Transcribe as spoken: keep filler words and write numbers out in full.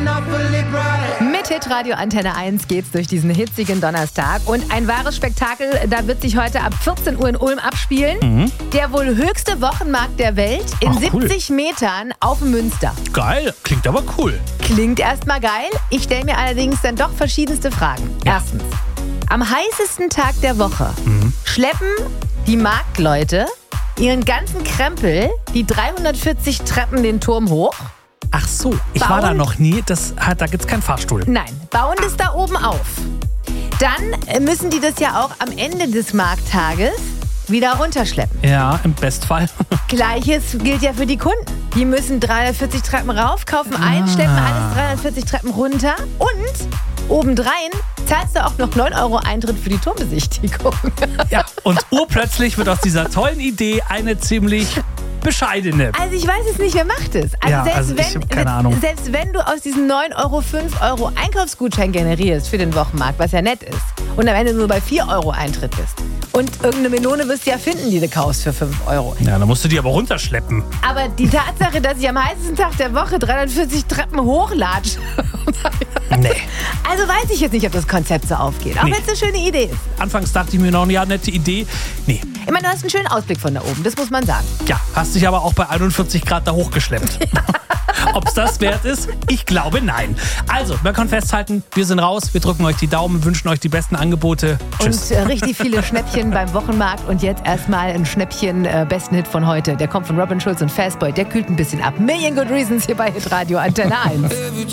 Mit Hitradio Antenne eins geht's durch diesen hitzigen Donnerstag. Und ein wahres Spektakel, da wird sich heute ab vierzehn Uhr in Ulm abspielen. Mhm. Der wohl höchste Wochenmarkt der Welt in Ach, cool. siebzig Metern auf dem Münster. Geil, klingt aber cool. Klingt erstmal geil. Ich stelle mir allerdings dann doch verschiedenste Fragen. Ja. Erstens, am heißesten Tag der Woche mhm. schleppen die Marktleute ihren ganzen Krempel die dreihundertvierzig Treppen den Turm hoch. Ach so, ich bauen, war da noch nie. Das hat, da gibt's keinen Fahrstuhl. Nein, bauen das da oben auf. Dann müssen die das ja auch am Ende des Markttages wieder runterschleppen. Ja, im Bestfall. Gleiches gilt ja für die Kunden. Die müssen dreihundertvierzig Treppen rauf, kaufen ein, ah. schleppen alles dreihundertvierzig Treppen runter und obendrein zahlst du auch noch neun Euro Eintritt für die Turmbesichtigung. Ja, und urplötzlich wird aus dieser tollen Idee eine ziemlich bescheidene. Also ich weiß jetzt nicht, wer macht es. Also, ja, selbst, also ich wenn, hab keine Ahnung. selbst wenn du aus diesen neun Euro fünf Euro Einkaufsgutschein generierst für den Wochenmarkt, was ja nett ist, und am Ende nur bei vier Euro Eintritt bist. Und irgendeine Melone wirst du ja finden, die du kaufst für fünf Euro. Ja, dann musst du die aber runterschleppen. Aber die Tatsache, dass ich am heißesten Tag der Woche dreihundertvierzig Treppen hochlatsche. Nee. Also weiß ich jetzt nicht, ob das Konzept so aufgeht. Auch nee. wenn es eine schöne Idee ist. Anfangs dachte ich mir noch, ja, nette Idee. Nee. Ich meine, du hast einen schönen Ausblick von da oben, das muss man sagen. Ja, hast dich aber auch bei einundvierzig Grad da hochgeschleppt. Ob es das wert ist? Ich glaube, nein. Also, man kann festhalten, wir sind raus, wir drücken euch die Daumen, wünschen euch die besten Angebote. Tschüss. Und äh, richtig viele Schnäppchen beim Wochenmarkt. Und jetzt erstmal ein Schnäppchen, äh, besten Hit von heute. Der kommt von Robin Schulz und Fastboy. Der kühlt ein bisschen ab. Million Good Reasons hier bei Hitradio Antenne eins.